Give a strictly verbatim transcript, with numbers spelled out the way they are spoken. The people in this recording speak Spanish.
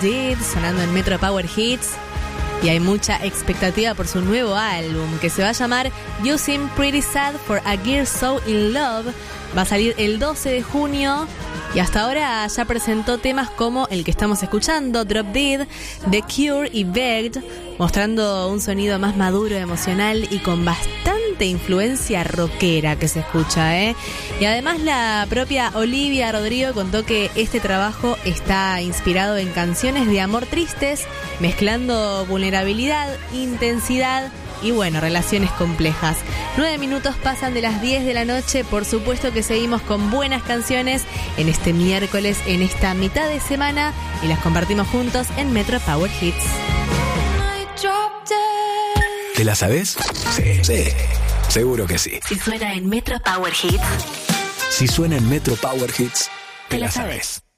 Did, sonando en Metro Power Hits. Y hay mucha expectativa por su nuevo álbum, que se va a llamar You Seem Pretty Sad for a Girl So In Love. Va a salir el doce de junio. Y hasta ahora ya presentó temas como el que estamos escuchando, Drop Dead, The Cure y Begged, mostrando un sonido más maduro, emocional y con bastante influencia rockera que se escucha, ¿eh? Y además la propia Olivia Rodrigo contó que este trabajo está inspirado en canciones de amor tristes, mezclando vulnerabilidad, intensidad y bueno, relaciones complejas. Nueve minutos pasan de las diez de la noche. Por supuesto que seguimos con buenas canciones en este miércoles, en esta mitad de semana, y las compartimos juntos en Metro Power Hits. ¿Te la sabes? Sí, sí, seguro que sí. Si suena en Metro Power Hits. Si suena en Metro Power Hits, te la sabes.